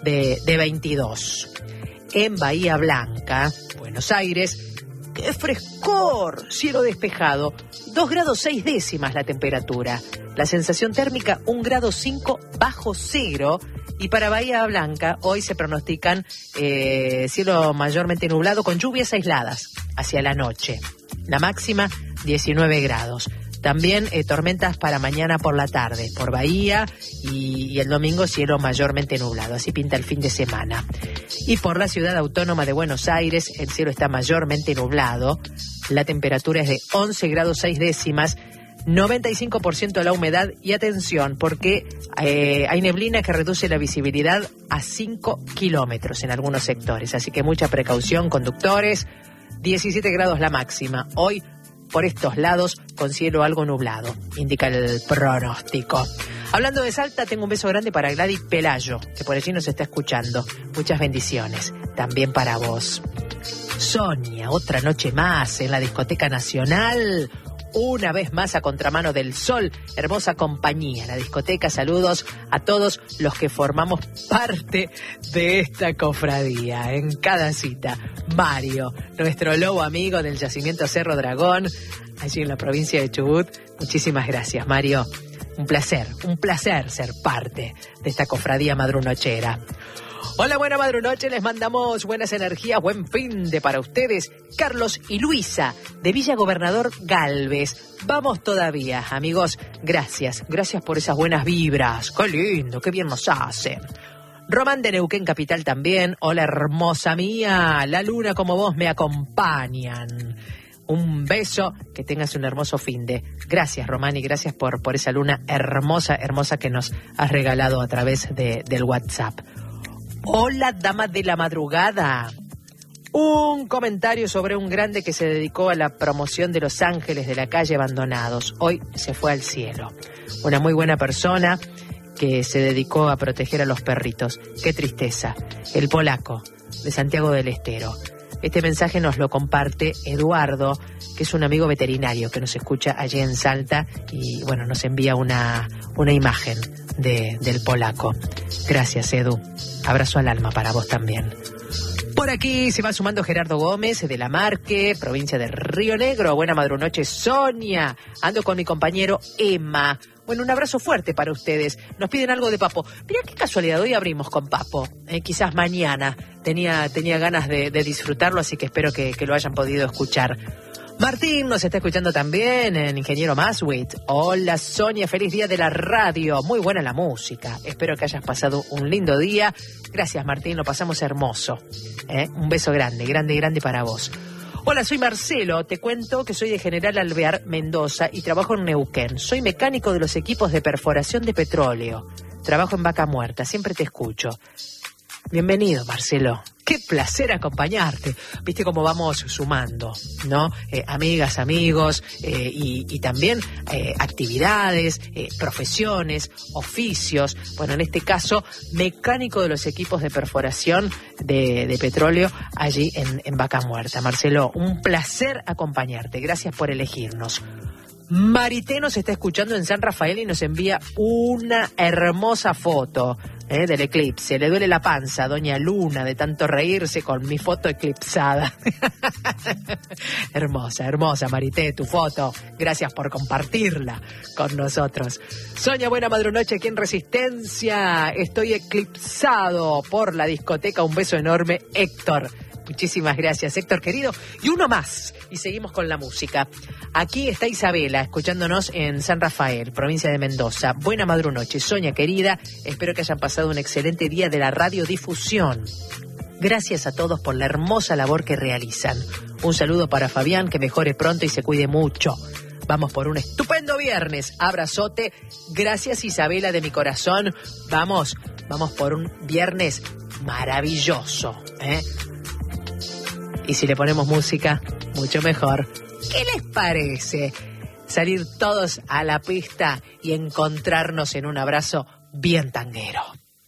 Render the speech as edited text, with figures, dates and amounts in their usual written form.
de 22. En Bahía Blanca, Buenos Aires, ¡qué frescor! Cielo despejado, 2 grados 6 décimas la temperatura. La sensación térmica 1 grado 5 bajo cero. Y para Bahía Blanca hoy se pronostican cielo mayormente nublado con lluvias aisladas hacia la noche. La máxima 19 grados. También tormentas para mañana por la tarde, por Bahía y el domingo cielo mayormente nublado. Así pinta el fin de semana. Y por la ciudad autónoma de Buenos Aires el cielo está mayormente nublado. La temperatura es de 11 grados 6 décimas. 95% la humedad y atención porque hay neblina que reduce la visibilidad a 5 kilómetros en algunos sectores. Así que mucha precaución, conductores. 17 grados la máxima. Hoy por estos lados con cielo algo nublado, indica el pronóstico. Hablando de Salta, tengo un beso grande para Gladys Pelayo, que por allí nos está escuchando. Muchas bendiciones, también para vos. Sonia, otra noche más en la Discoteca Nacional. Una vez más a contramano del sol, hermosa compañía, la discoteca. Saludos a todos los que formamos parte de esta cofradía. En cada cita, Mario, nuestro lobo amigo del yacimiento Cerro Dragón, allí en la provincia de Chubut. Muchísimas gracias, Mario. Un placer ser parte de esta cofradía madrunochera. Hola, buena madrunoche, les mandamos buenas energías, buen fin de para ustedes. Carlos y Luisa, de Villa Gobernador Galvez. Vamos todavía, amigos. Gracias por esas buenas vibras. Qué lindo, qué bien nos hacen. Román de Neuquén Capital también. Hola, hermosa mía. La luna como vos me acompañan. Un beso, que tengas un hermoso fin de. Gracias, Román, y gracias por esa luna hermosa que nos has regalado a través del WhatsApp. Hola, dama de la madrugada. Un comentario sobre un grande que se dedicó a la promoción de los ángeles de la calle abandonados. Hoy se fue al cielo. Una muy buena persona que se dedicó a proteger a los perritos. Qué tristeza. El polaco, de Santiago del Estero. Este mensaje nos lo comparte Eduardo, que es un amigo veterinario que nos escucha allí en Salta y, bueno, nos envía una imagen del polaco. Gracias, Edu. Abrazo al alma para vos también. Por aquí se va sumando Gerardo Gómez de La Marque, provincia de Río Negro. Buena madrunoche, Sonia. Ando con mi compañero Emma. Bueno, un abrazo fuerte para ustedes. Nos piden algo de Papo. Mirá qué casualidad, hoy abrimos con Papo. Quizás mañana. Tenía ganas de disfrutarlo, así que espero que lo hayan podido escuchar. Martín nos está escuchando también en Ingeniero Maswit. Hola, Sonia, feliz día de la radio. Muy buena la música. Espero que hayas pasado un lindo día. Gracias, Martín, lo pasamos hermoso. Un beso grande para vos. Hola, soy Marcelo. Te cuento que soy de General Alvear, Mendoza, y trabajo en Neuquén. Soy mecánico de los equipos de perforación de petróleo. Trabajo en Vaca Muerta. Siempre te escucho. Bienvenido, Marcelo. Qué placer acompañarte. Viste cómo vamos sumando, ¿no? Amigas, amigos, y también actividades, profesiones, oficios. Bueno, en este caso, mecánico de los equipos de perforación de petróleo allí en Vaca Muerta. Marcelo, un placer acompañarte. Gracias por elegirnos. Marité nos está escuchando en San Rafael y nos envía una hermosa foto del eclipse. Le duele la panza a Doña Luna de tanto reírse con mi foto eclipsada. Hermosa, Marité, tu foto. Gracias por compartirla con nosotros. Sonia, buena madrunoche aquí en Resistencia. Estoy eclipsado por la discoteca. Un beso enorme, Héctor. Muchísimas gracias, Héctor querido. Y uno más, y seguimos con la música. Aquí está Isabela, escuchándonos en San Rafael, provincia de Mendoza. Buena madrunoche, Sonia querida. Espero que hayan pasado un excelente día de la radiodifusión. Gracias a todos por la hermosa labor que realizan. Un saludo para Fabián, que mejore pronto y se cuide mucho. Vamos por un estupendo viernes. Abrazote. Gracias, Isabela, de mi corazón. Vamos por un viernes maravilloso, Y si le ponemos música, mucho mejor. ¿Qué les parece? Salir todos a la pista y encontrarnos en un abrazo bien tanguero.